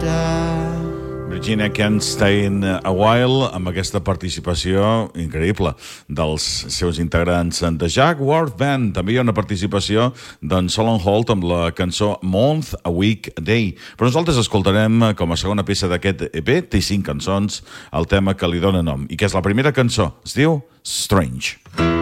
Virginia Can't Stay in a While, amb aquesta participació increïble dels seus integrants de Jack Worth Band. També hi ha una participació d'en Solon Holt amb la cançó Month, a Week, a Day. Però nosaltres escoltarem com a segona peça d'aquest EP, té 5 cançons, el tema que li dóna nom, i que és la primera cançó, es diu Strange.